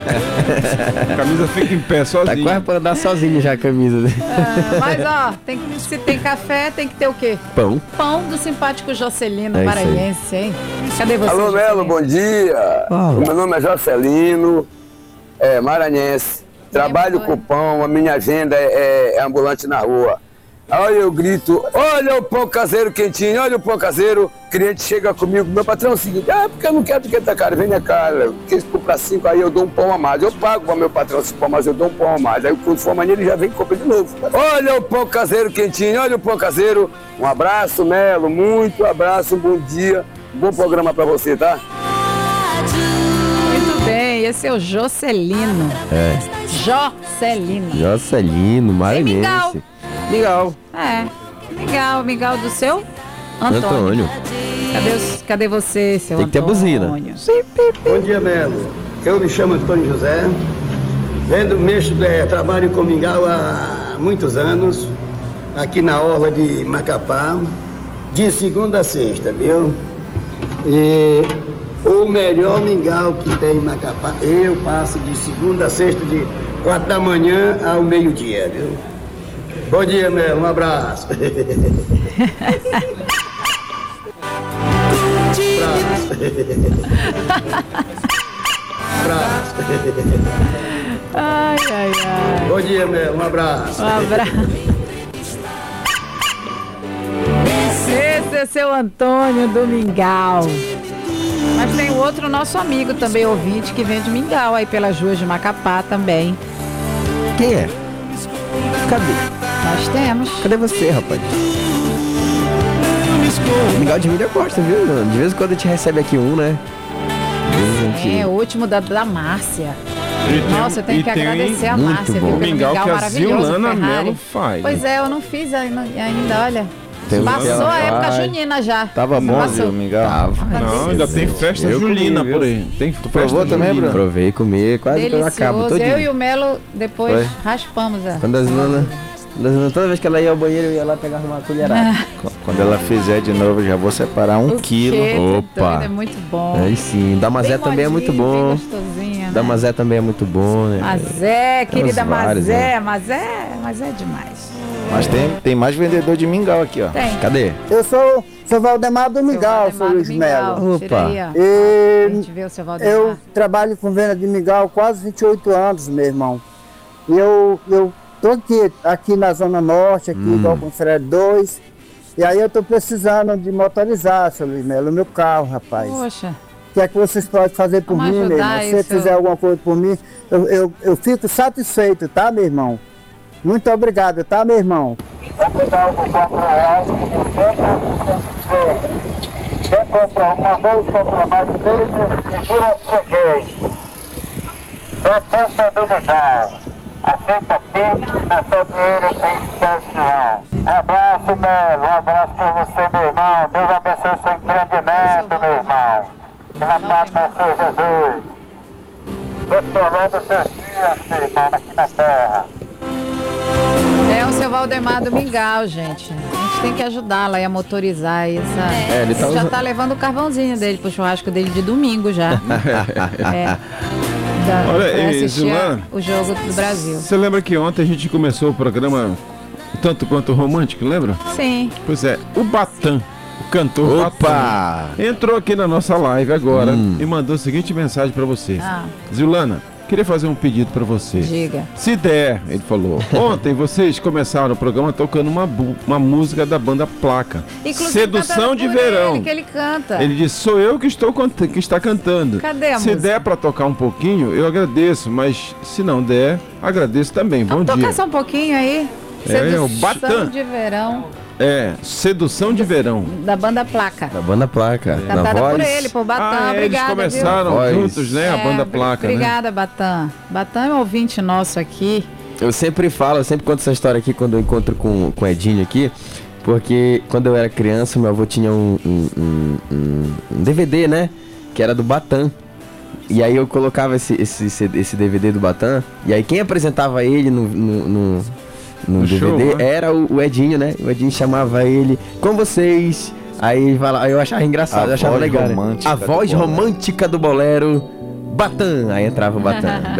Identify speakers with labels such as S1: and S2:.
S1: A camisa fica em pé sozinha.
S2: Tá quase pra andar sozinho já a camisa.
S3: Mas ó, se tem café, tem que ter o quê?
S2: Pão.
S3: Pão do simpático Jocelino
S2: É isso
S3: Maranhense, hein? Cadê você?
S4: Alô, Melo, bom dia.
S2: Olá.
S4: Meu nome é Jocelino, maranhense. Trabalho com pão, a minha agenda é ambulante na rua. Aí eu grito, olha o pão caseiro quentinho, olha o pão caseiro. O cliente chega comigo, meu patrão é o seguinte, porque eu não quero que tá caro, vem minha cara, quis comprar 5, aí eu dou um pão a mais. Eu pago para meu patrão 5 pão, mas eu dou um pão a mais. Aí quando for amanhã ele já vem e compra de novo. Olha o pão caseiro quentinho, olha o pão caseiro. Um abraço, Melo, muito abraço, um bom dia, bom programa para você, tá?
S3: Muito bem, esse é o Jocelino.
S2: Jocelino, maranhense. Legal.
S3: Mingau do seu Antônio. Cadê você, seu
S2: Tem que ter
S3: Antônio?
S2: buzina.
S5: Bom dia, Melo. Eu me chamo Antônio José. Trabalho com mingau há muitos anos, aqui na orla de Macapá, de segunda a sexta, viu? E o melhor mingau que tem em Macapá, eu passo de segunda a sexta, de 4 da manhã ao meio-dia, viu? Bom dia, Melo. Um abraço.
S3: Ai.
S5: Bom dia, Melo. Um abraço.
S3: Um abraço. Esse é seu Antônio do Mingau. Mas tem outro nosso amigo também, ouvinte, que vende mingau aí pelas ruas de Macapá também.
S2: Quem é? Cadê?
S3: Nós temos.
S2: Cadê você, rapaz? Mingau de milho eu gosto, viu, mano? De vez em quando a gente recebe aqui um, né?
S3: É, o último da Márcia. Nossa, eu tenho que agradecer a Márcia, viu?
S1: O mingau que a
S3: maravilhoso
S1: Ziulana
S3: Ferrari.
S1: Melo faz.
S3: Pois é, eu não fiz ainda, olha.
S2: Passou
S3: a época junina já.
S2: Tava bom, viu, o mingau?
S1: Não, ainda tem festa julina por aí. Tem
S2: tu provou também, Bruno? Provei, comi, quase que eu acabo todinho.
S3: Eu e o Melo depois raspamos.
S2: Quando a Ziulana, toda vez que ela ia ao banheiro, eu ia lá pegar uma colherada.
S6: Quando ela fizer de novo, eu já vou separar 1 quilo.
S2: Opa!
S3: É muito bom.
S2: Aí sim, Damazé também é muito bom. Damazé também é muito bom, né?
S3: Mazé, querida
S2: vários,
S3: Mazé,
S2: né?
S3: Mazé é demais.
S6: Mas tem mais vendedor de mingau aqui, ó.
S3: Tem.
S2: Cadê?
S5: Eu sou Valdemar do Mingau, sou Luiz Melo.
S2: Opa.
S5: E
S3: A gente vê o seu Valdemar.
S5: eu trabalho com venda de mingau há quase 28 anos, meu irmão. E eu tô aqui na Zona Norte, aqui igual com o Fred 2. E aí eu tô precisando de motorizar, seu Luiz Melo, o meu carro, rapaz.
S3: Poxa.
S5: O que é que vocês podem fazer por
S3: Vamos
S5: mim, meu irmão?
S3: ajudar
S5: Se você
S3: aí,
S5: fizer alguma coisa por mim, eu fico satisfeito, tá, meu irmão? Muito obrigado, tá, meu irmão? Quer comprar uma vez, compra mais vezes, segura freguês. Proposta do mingau. Aceita Pix, é só dinheiro sem exceção. Abraço, Melo. Um abraço pra você, meu irmão. Deus abençoe seu empreendimento, meu irmão. Na paz do Senhor Jesus. Restaurando seus dias, meu irmão, aqui na terra.
S3: É o seu Valdemar do Mingau, gente. A gente tem que ajudá-la aí a motorizar essa.
S2: Ele tá
S3: já tá levando o carvãozinho dele pro churrasco dele de domingo já.
S1: Olha,
S3: Ziulana, o jogo do Brasil.
S1: Você lembra que ontem a gente começou o programa Tanto Quanto Romântico, lembra?
S3: Sim.
S1: Pois é, o Batan, o cantor Batan, entrou aqui na nossa live agora e mandou a seguinte mensagem pra você. Ziulana, queria fazer um pedido pra você.
S3: Diga.
S1: Se der, ele falou. Ontem vocês começaram o programa tocando uma música da banda Placa.
S3: Inclusive,
S1: Sedução de Verão.
S3: Ele, que ele canta.
S1: Ele disse, sou eu que está cantando.
S3: Cadê a
S1: Se
S3: música?
S1: der pra tocar um pouquinho, eu agradeço. Mas se não der, agradeço também. Bom dia.
S3: Toca só um pouquinho aí.
S1: O Batan.
S3: Sedução de Verão.
S1: Sedução de Verão.
S3: Da banda Placa.
S2: Da banda Placa.
S3: Cantada
S2: na voz.
S3: por ele, por Batan. Obrigada,
S1: eles começaram
S2: viu?
S1: juntos, né? A banda Placa,
S3: Obrigada, Batan. Batan é um ouvinte nosso aqui.
S2: Eu sempre conto essa história aqui quando eu encontro com o Edinho aqui, porque quando eu era criança, meu avô tinha um DVD, né? Que era do Batan. E aí eu colocava esse DVD do Batan, e aí quem apresentava ele no DVD
S1: show, né?
S2: era o Edinho, né? O Edinho chamava ele com vocês. Aí eu achava engraçado, eu achava legal. Né? A voz romântica do bolero. Batan, aí entrava o Batan.